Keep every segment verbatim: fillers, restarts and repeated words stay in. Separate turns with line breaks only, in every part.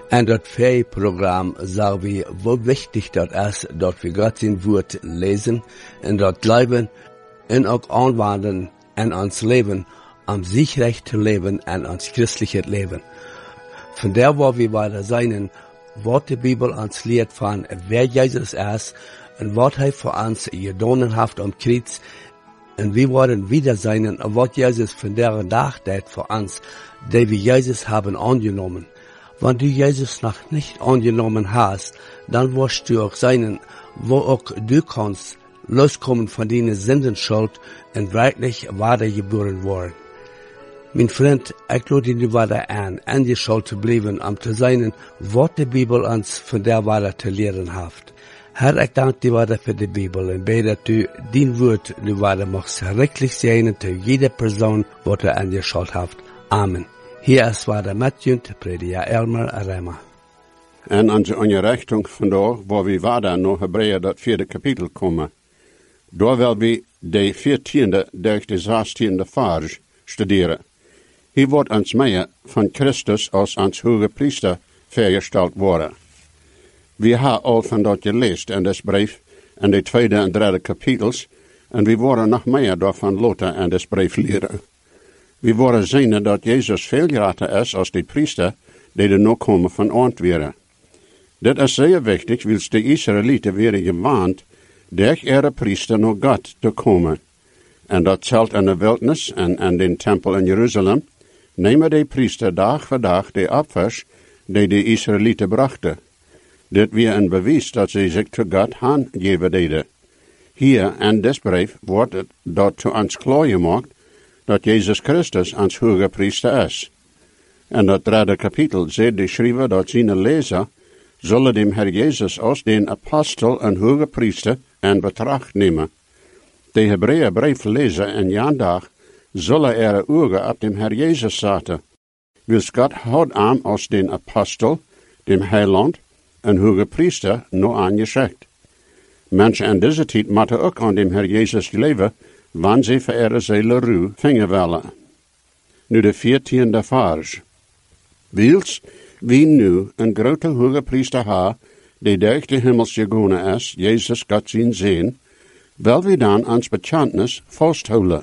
En dat Ferieprogramm sagen wir, wo wichtig das ist, dass wir Gott sein Wort lesen und dort bleiben und auch anwenden in ons Leben, am sichrechten Leben und ans christliche Leben. Von der, wo wir weiter sein, was die Bibel uns lehrt von, wer Jesus ist und was er für uns getan hat am Kreuz. Und wir wollen wieder sein, und was Jesus von der Tag tät für uns, die wir Jesus haben angenommen. Wenn du Jesus noch nicht angenommen hast, dann wirst du auch sein, wo auch du kannst loskommen von deiner Sündenschuld und wirklich weitergeboren worden. Mein Freund, ich lade dich weiter an, an die Schuld zu bleiben, um zu sein, was die Bibel uns von der weiter zu lehren hat. Herr, ich danke dir weiter für die Bibel und bete, dass du dein Wort du weiter machst, richtig sein zu jeder Person, die du an die Schuld hat. Amen. Hier ist weiter Matthew, Prediger Elmer Rema.
En onze onderrichting vandaag, waar we weiter naar Hebreeën dat vierde kapitel komen. Daar wil we de veertiende durch de zestiende vers studeren. Hier wordt ons meer van Christus als ons hoge priester vergesteld worden. We hebben al van dat gelezen in dit brief, in de tweede en derde kapitels, en we worden nog meer daarvan later in dit brief leren. We worden zien dat Jezus veel groter is als de priester die er nog komen van ontweren. Dit is zeer wichtig, wils de Israëlieten werden gewaand, durch ihre priester naar God te komen. En dat zelt in de wildnis en in den tempel in Jeruzalem, nemen de priester dag voor dag de offers die de Israëlieten brachten. Dit weer een bewijs dat ze zich te God aangeven deden. Hier in dit brief wordt het dat te ons klaar gemaakt dat Jezus Christus ons hoge priester is. En dat derde kapitel zegt de schrijver dat zijn lezer zullen dem Herr Jezus als den apostel en hoge priester in betracht nemen. De Hebreeën brieflezer en jandag zullen ihre ogen op dem Herr Jezus zetten. Wils God houdt aan als den apostel, dem heiland, en hoge priester nog aangeschikt. Mensen in deze tijd moeten ook aan dem Herr Jezus leven, wanneer ze voor ihre zielen ruw vingen willen. Nu de veertiende vers. Wils wie nu een grote hoge priester ha, die durch de hemels gegaan is, Jezus God zijn zin, wel we dan ons bekentenis vasthouden.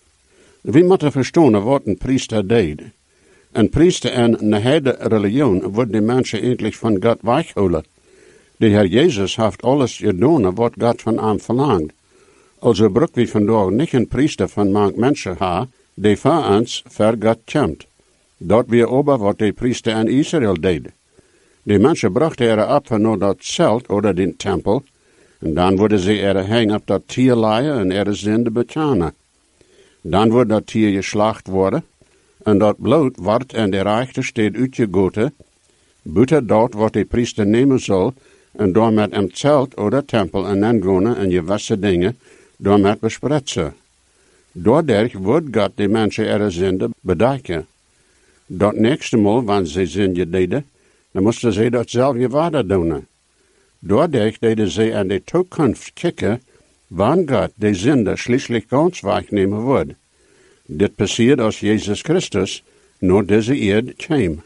We moeten verstaan wat een priester deed. Een priester in een heide religion wordt de mensen eindelijk van God weghouden. De Heer Jezus heeft alles gedaan wat God van hem verlangt. Also bruk we vandaag niet een priester van mank mensen ha, die voor ons voor God komt. Dat weer over wat de priester in Israël deed. De mensen brachten er op naar dat zelt oder den tempel, en dan worden ze er heen op dat tier leien en er zinde bekennen. Dan wordt dat tier geslacht worden, en dat bloed wordt in de rechte steed uitgegoten, buiten dat wat de priester nemen zal, en door met hem zelt oder tempel en ingonen en gewassen dingen, door met bespretsen. Doordat wordt God de mensen er zinde bedekken. Dat nächste Mal, wanneer ze zinde deden, dan moesten ze datzelfde water doen. Doordat deden ze aan de toekomst kijken, wanneer God de zinde schließlich ganz wegnemen wordt. Dit passiert als Jezus Christus naar deze eerd kwam.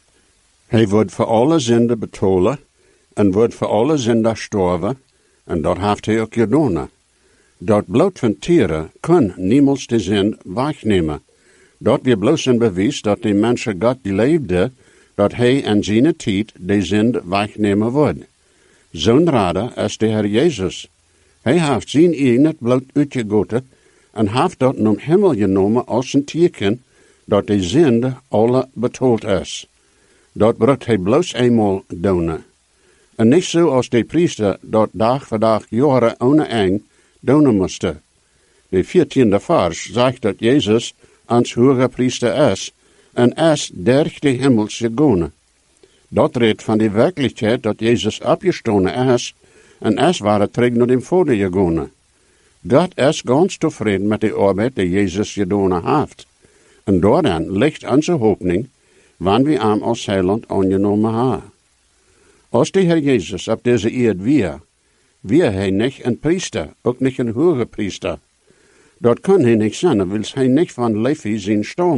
Hij wordt voor alle zinde betolen en wordt voor alle zinde sterven, en dat heeft hij ook gedaan. Dat bloed van tieren kan niemals de zin wegnemen. Dat weer bloos een bewijs dat de mensen God leefde, dat hij in zijn tijd de zin wegnemen wordt. Zo'n rader is de Heer Jezus. Hij heeft zijn eigen bloed uitgegoten en heeft dat naar hemel genomen als een teken dat de zinde alle betoeld is. Dat wordt hij bloos eenmaal doen. En niet zoals de priester dat dag voor dag jaren ohne eng doen moest. De veertiende vers zegt dat Jezus ons hoge priester is, en is durch de hemels gegaan. Dat redt van de werkelijkheid dat Jezus opgestaan is, en is waar terug naar de Vader gegaan. God is ganz tevreden met de arbeid die Jezus gedaan heeft. En daarin ligt onze hoopning, wanneer we hem als heiland aangenomen hebben. Als de Heer Jezus op deze eerd weer, weer hij niet een priester, ook niet een hoge priester. Dat kan hij niet zijn, wil hij niet van Levi zijn stam